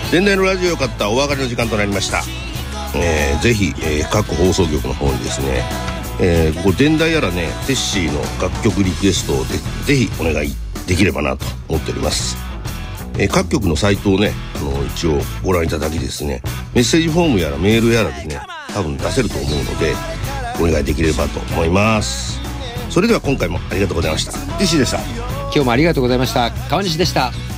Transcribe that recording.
電台のラジオよかったお別れの時間となりました。ぜひ、各放送局の方にですね、ここ電台やらねテッシーの楽曲リクエストをぜひお願いできればなと思っております。各局のサイトをね一応ご覧いただきですね、メッセージフォームやらメールやらでね多分出せると思うのでお願いできればと思います。それでは今回もありがとうございました。テッシーでした。 今日もありがとうございました。川西でした。